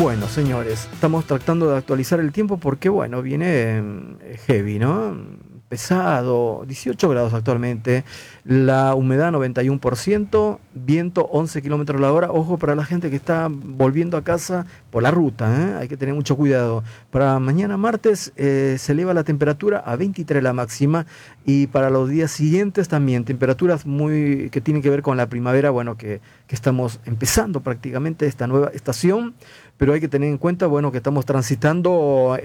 Bueno, señores, estamos tratando de actualizar el tiempo porque, bueno, viene heavy, ¿no? Pesado, 18 grados actualmente, la humedad 91%, viento 11 kilómetros la hora. Ojo para la gente que está volviendo a casa por la ruta, ¿eh? Hay que tener mucho cuidado. Para mañana martes se eleva la temperatura a 23 la máxima y para los días siguientes también temperaturas muy que tienen que ver con la primavera, bueno, que estamos empezando prácticamente esta nueva estación, pero hay que tener en cuenta, bueno, que estamos transitando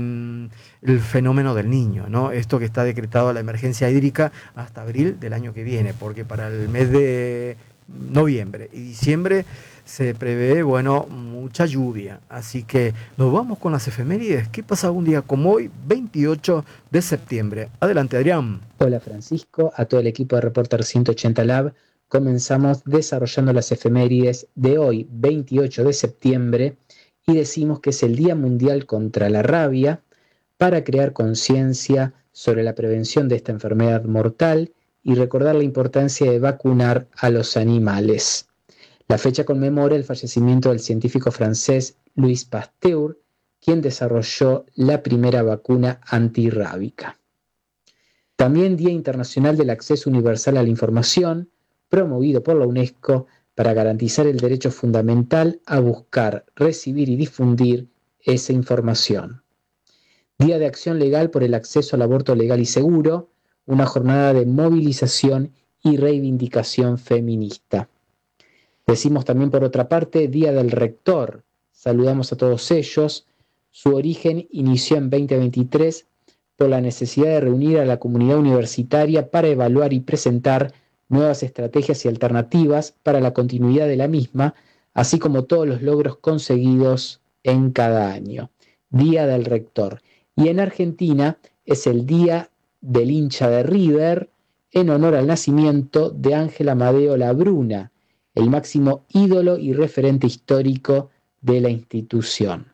el fenómeno del niño, ¿no? Esto que está decretado la emergencia hídrica hasta abril del año que viene, porque para el mes de noviembre y diciembre se prevé, bueno, mucha lluvia. Así que nos vamos con las efemérides. ¿Qué pasa un día como hoy, 28 de septiembre? Adelante, Adrián. Hola Francisco, a todo el equipo de Reporter 180 Lab. Comenzamos desarrollando las efemérides de hoy, 28 de septiembre, y decimos que es el Día Mundial contra la Rabia para crear conciencia sobre la prevención de esta enfermedad mortal y recordar la importancia de vacunar a los animales. La fecha conmemora el fallecimiento del científico francés Louis Pasteur, quien desarrolló la primera vacuna antirrábica. También Día Internacional del Acceso Universal a la Información, promovido por la UNESCO para garantizar el derecho fundamental a buscar, recibir y difundir esa información. Día de Acción Legal por el Acceso al Aborto Legal y Seguro, una jornada de movilización y reivindicación feminista. Decimos también, por otra parte, Día del Rector. Saludamos a todos ellos. Su origen inició en 2023 por la necesidad de reunir a la comunidad universitaria para evaluar y presentar nuevas estrategias y alternativas para la continuidad de la misma, así como todos los logros conseguidos en cada año. Día del Rector. Y en Argentina es el Día del Hincha de River, en honor al nacimiento de Ángel Amadeo Labruna, el máximo ídolo y referente histórico de la institución.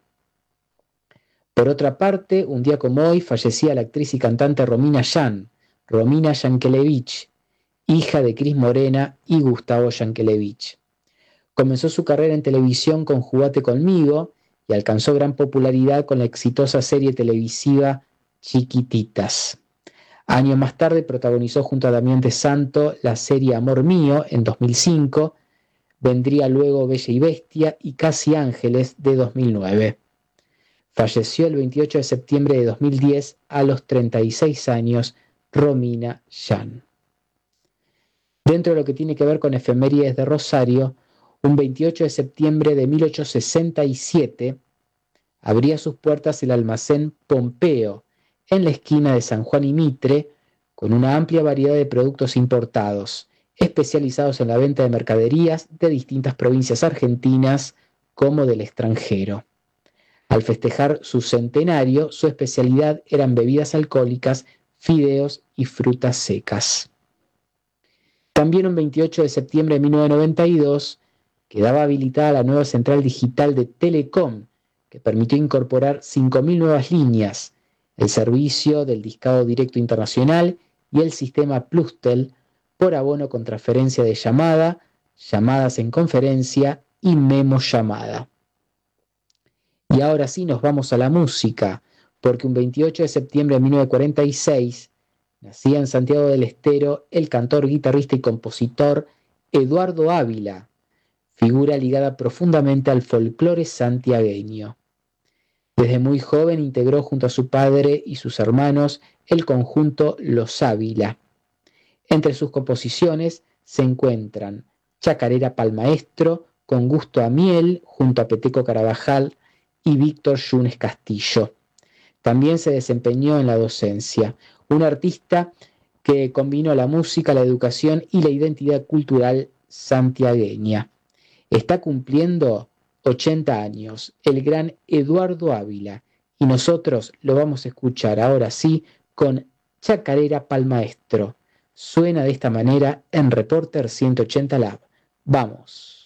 Por otra parte, un día como hoy fallecía la actriz y cantante Romina Yankelevich, hija de Cris Morena y Gustavo Yankelevich. Comenzó su carrera en televisión con Jugate conmigo y alcanzó gran popularidad con la exitosa serie televisiva Chiquititas. Años más tarde protagonizó junto a Damián de Santo la serie Amor Mío en 2005, vendría luego Bella y Bestia y Casi Ángeles de 2009. Falleció el 28 de septiembre de 2010 a los 36 años Romina Yan. Dentro de lo que tiene que ver con efemérides de Rosario, un 28 de septiembre de 1867 abría sus puertas el almacén Pompeo en la esquina de San Juan y Mitre, con una amplia variedad de productos importados, especializados en la venta de mercaderías de distintas provincias argentinas como del extranjero. Al festejar su centenario, su especialidad eran bebidas alcohólicas, fideos y frutas secas. También un 28 de septiembre de 1992 quedaba habilitada la nueva central digital de Telecom, que permitió incorporar 5.000 nuevas líneas, el servicio del discado directo internacional y el sistema Plustel por abono con transferencia de llamada, llamadas en conferencia y memo llamada. Y ahora sí nos vamos a la música, porque un 28 de septiembre de 1946 nacía en Santiago del Estero el cantor, guitarrista y compositor Eduardo Ávila, figura ligada profundamente al folclore santiagueño. Desde muy joven integró junto a su padre y sus hermanos el conjunto Los Ávila. Entre sus composiciones se encuentran Chacarera pa'l Maestro, Con gusto a miel, junto a Peteco Carabajal y Víctor Yunes Castillo. También se desempeñó en la docencia, un artista que combinó la música, la educación y la identidad cultural santiagueña. Está cumpliendo 80 años el gran Eduardo Ávila y nosotros lo vamos a escuchar ahora sí con Chacarera pa'l Maestro. Suena de esta manera en Reporter 180 Lab. ¡Vamos!